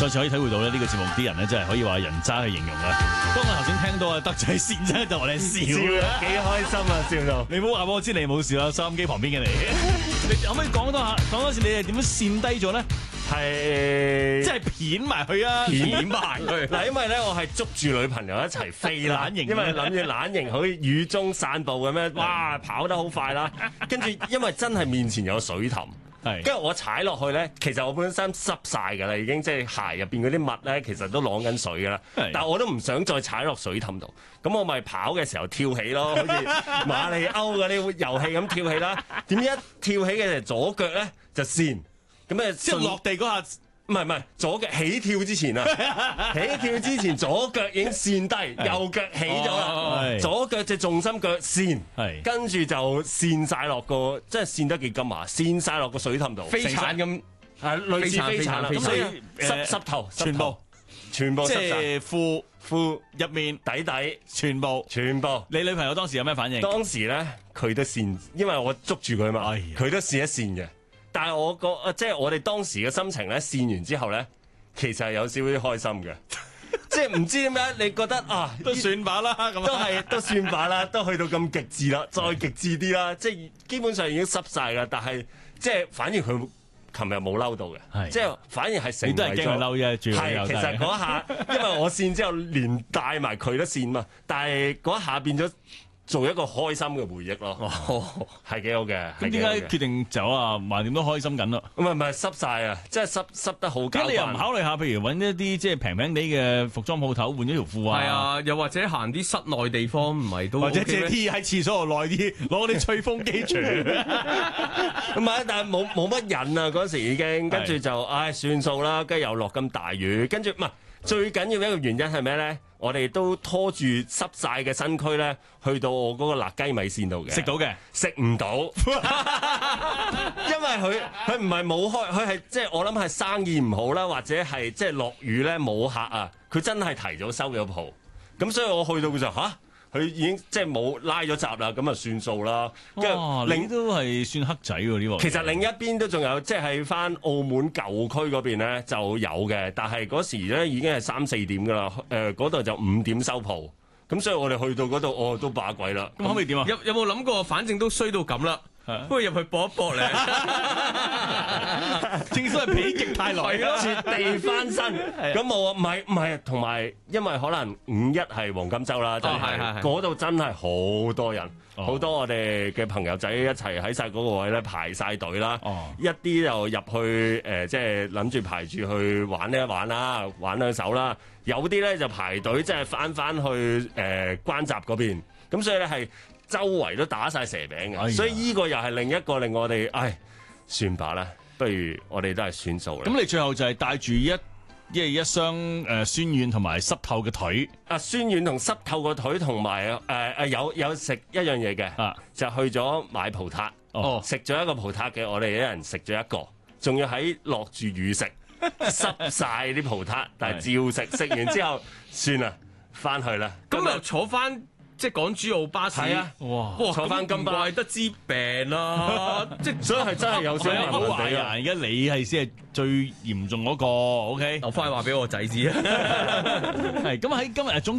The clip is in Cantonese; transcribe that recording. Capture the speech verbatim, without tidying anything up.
再次可以體會到咧，呢個節目啲人咧真係可以話人渣去形容啦。當我頭先聽到啊德仔線真係就我哋笑啦， 幾開心啊，笑到。 你唔好話我知你冇事啦，收音機旁邊嘅你，你可唔可以講多下講多次你係點樣線低咗咧？ 係即係片埋佢啊， 片埋佢。嗱，因為咧我係捉住女朋友一齊飛啦， 懶型因為諗住懶型好似雨中散步咁樣，哇跑得好快啦。跟住因為真係面前有水凼。 係， 跟住我踩落去咧，其實我本身濕晒㗎啦，已經即係鞋入邊嗰啲襪咧，其實都啷緊水㗎啦。但係我都唔想再踩落水凼度，咁我咪跑嘅時候跳起咯，好似馬里歐嗰啲遊戲咁跳起啦。點知一跳起嘅時候左腳咧就跣，咁誒即係落地嗰下。 唔係唔係，左腳起跳之前啊，起跳之前左腳已經跣低，右腳起咗啦， 哦、 左腳隻重心腳跣， 係跟住就跣晒落個，即係跣得幾金啊，跣晒落個水凼度， 飛鏟咁， 係類似飛鏟啦，咁所以濕濕頭， 全部全部即係褲褲入面底底全部全部。 你女朋友當時有咩反應？ 當時咧佢都跣，因為我捉住佢嘛，佢都跣一跣嘅。但係我個即係我哋當時嘅心情咧，跣完之後咧，其實係有少少開心嘅，即係唔知點解你覺得啊， 都算把啦，咁都係都算把啦，都去到咁極致啦，再極致啲啦，即係基本上已經濕晒啦，但係即係反而佢琴日冇嬲到嘅，即係反而係成為咗。 你都係驚佢嬲啫，主要係其實嗰下，因為我跣之後連帶埋佢都跣嘛，但係嗰一下變咗。做一個開心嘅回憶咯，哦，係幾好嘅。 咁點解決定走啊？橫掂都開心緊咯。 唔係唔係濕晒啊！即係濕濕得好。咁你又唔考慮下，譬如揾一啲即係平平地嘅服裝鋪頭換咗條褲啊？ 係啊，又或者行啲室內地方，唔係都 OK 或者借啲喺廁所度耐啲，攞啲吹風機除。 唔係，但係冇冇乜癮啊！嗰時已經，跟住就唉算數啦。跟住又落咁大雨，跟住唔係最緊要一個原因係咩咧？我哋都拖住濕晒嘅身軀咧，去到我嗰個辣雞米線度嘅， 食到嘅， 食唔到，因為佢佢唔係冇開，佢係即係我諗係生意唔好啦，或者係即係落雨咧冇客啊，佢真係提早收咗鋪，咁所以我去到嘅時候嚇。佢已經即係冇拉咗閘啦，咁啊算數啦。跟住你都係算黑仔喎呢個。 其實另一邊都仲有，即係喺翻澳門舊區嗰邊咧就有嘅，但係嗰時咧已經係三四點噶啦，誒嗰度就五點收鋪，咁所以我哋去到嗰度，哦都把鬼啦。 咁可唔可以點啊？ 有有冇諗過？反正都衰到咁啦。不如入去搏一搏咧， 正所謂否極泰來， 絕地翻身。咁冇啊，唔係唔係，同埋因為可能五一係黃金週啦，真係嗰度真係好多人，好多我哋嘅朋友仔一齊喺晒嗰個位咧排晒隊啦。一啲就入去誒，即係諗住排住去玩一玩啦，玩兩手啦。有啲咧就排隊，即係翻翻去誒關閘嗰邊。咁所以咧係。周圍都打晒蛇餅嘅，哎、所以呢個又係另一個令我哋，唉，算吧啦，不如我哋都係算數啦。 咁你最後就係帶住一一係一雙誒酸軟同埋濕透嘅腿， 啊酸軟同濕透個腿同埋誒誒有有食一樣嘢嘅，啊、就去咗買葡撻，哦，食咗一個葡撻嘅，我哋一人食咗一個，仲要喺落住雨食，濕晒啲葡撻，但係照食，食完之後算啦，翻去啦， 咁又坐翻。即係港珠澳巴士， 啊， 哇！ 坐翻金巴， 怪得知病啦！即係所以係真係有少少問題啊！ 而家你係先係最嚴重嗰個 ，OK？ 我翻去話俾我仔知啊！ 係咁喺今日總。